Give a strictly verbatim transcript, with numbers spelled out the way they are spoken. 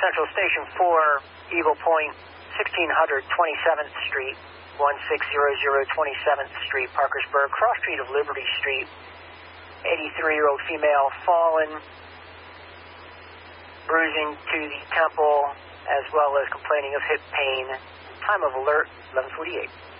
Central Station four, Eagle Point, sixteen hundred twenty-seventh Street, one six zero zero twenty-seventh Street, Parkersburg, cross street of Liberty Street. eighty-three-year-old female fallen, bruising to the temple, as well as complaining of hip pain. Time of alert, eleven forty-eight.